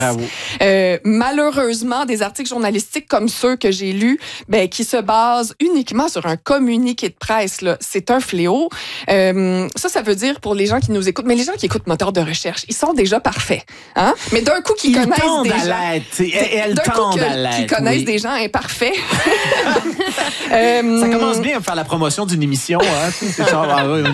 Bravo. Malheureusement, des articles journalistiques comme ceux que j'ai lus, qui se basent uniquement sur un communiqué de presse, là, c'est un fléau. Ça veut dire pour les gens qui nous écoutent, mais les gens qui écoutent Moteur de recherche, ils sont déjà parfaits. Hein? Mais d'un coup, qui connaissent qui connaissent des gens imparfaits. Ça commence bien à faire la promotion d'une émission. Hein? C'est genre,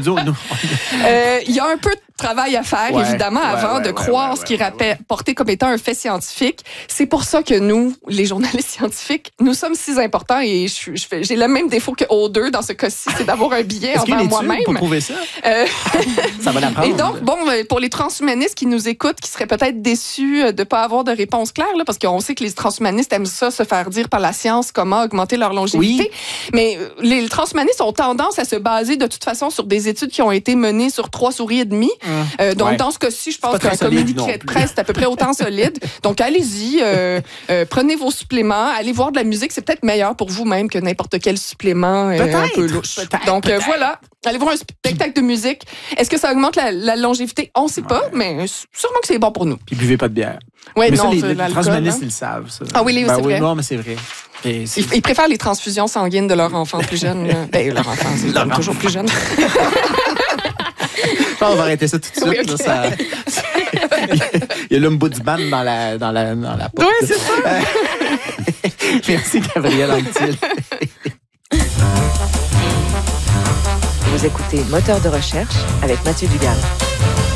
il y a un peu de travail à faire, évidemment, avant de croire ce qui est rapporté comme étant un fait scientifique. C'est pour ça que nous, les journalistes scientifiques, nous sommes si importants et j'ai le même défaut que O2 dans ce cas-ci, c'est d'avoir un billet envers moi-même. Pour prouver ça? Ça va l'apprendre. Et donc, pour les transhumanistes qui nous écoutent, qui seraient peut-être déçus de ne pas avoir de réponse claire, là, parce qu'on sait que les transhumanistes aiment ça, se faire dire par la science comment augmenter leur longévité. Oui. Mais les transhumanistes ont tendance à se baser de toute façon sur des études qui ont été menées sur 3 souris et demie. Donc, dans ce cas-ci, je pense qu'un communiqué de presse est à peu près autant solide. Donc, allez-y, prenez vos suppléments, allez voir de la musique. C'est peut-être meilleur pour vous-même que n'importe quel supplément un peu louche. Donc, voilà. Allez voir un spectacle de musique. Est-ce que ça augmente la longévité? On ne sait pas, mais sûrement que c'est bon pour nous. Puis buvez pas de bière. Oui, non, les transhumanistes, ils le savent. Ça. Ah oui, c'est vrai. Non, mais c'est vrai. Ils préfèrent les transfusions sanguines de leurs enfants plus jeunes. Leur enfant, c'est toujours plus jeune. On va arrêter ça tout de suite. Oui, okay. Là, il y a l'ombudsman dans la porte. Oui, c'est ça. Merci, Gabrielle Anctil. Vous écoutez Moteur de recherche avec Mathieu Dugal.